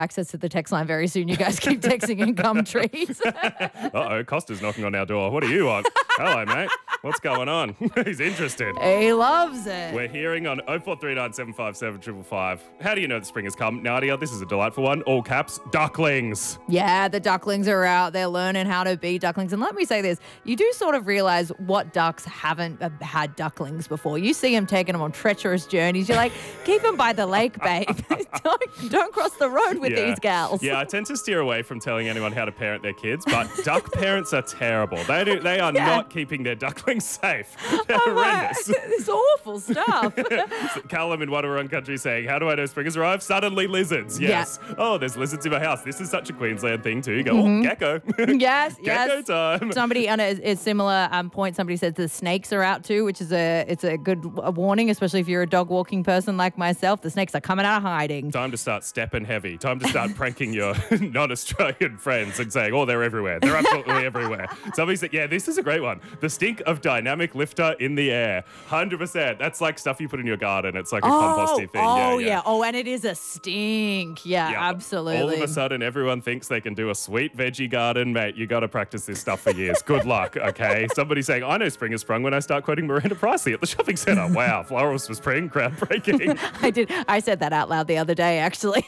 access to the text line very soon. You guys keep texting in gum trees. Uh-oh, Costa's knocking on our door. What do you want? Hello, mate. What's going on? He's interested. He loves it. We're hearing on 0439 757 555. How do you know the spring has come? Nadia, this is a delightful one. All caps, ducklings. Yeah, the ducklings are out. They're learning how to be ducklings. And let me say this, you do sort of realise what ducks haven't had ducklings before. You see them taking them on treacherous journeys. You're like, keep them by the lake, babe. don't cross the road with these gals. Yeah, I tend to steer away from telling anyone how to parent their kids, but duck parents are terrible. They are not keeping their ducklings safe. They're horrendous. It's awful stuff. Callum in Wadawurrung Country saying, how do I know spring has arrived? Suddenly lizards. Yes. Yeah. Oh, there's lizards in my house. This is such a Queensland thing too. You go, oh, gecko. Yes, Gecko time. Somebody on a similar point, somebody said the snakes are out too, which is a good warning, especially if you're a dog walking person like myself. The snakes are coming out of hiding. Time to start stepping heavy. Time to start pranking your non-Australian friends and saying, oh, they're everywhere. They're absolutely everywhere. Somebody said, yeah, this is a great one. The stink of dynamic lifter in the air. 100%. That's like stuff you put in your garden. It's like a composty thing. Yeah. Oh, and it is a stink. Yeah, absolutely. All of a sudden, everyone thinks they can do a sweet veggie garden. Mate, you got to practice this stuff for years. Good luck, okay? Somebody saying, I know spring has sprung when I start quoting Miranda Pricey at the shopping centre. Wow, florals for spring, groundbreaking. I did. I said that out loud the other day, actually.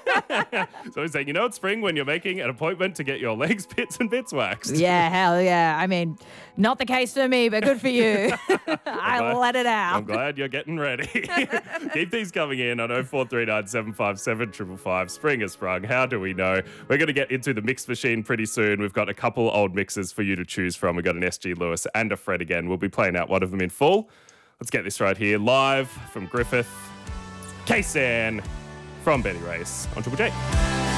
So he's saying, you know it's spring when you're making an appointment to get your legs, pits and bits waxed. Yeah, hell yeah. I mean, not the case for me, but good for you. I let it out. I'm glad you're getting ready. Keep these coming in on 0439 757 555. Spring has sprung. How do we know? We're going to get into the mix machine pretty soon. We've got a couple old mixes for you to choose from. We've got an SG Lewis and a Fred again. We'll be playing out one of them in full. Let's get this right here. Live from Griffith, K-San from Betty Race on Triple J.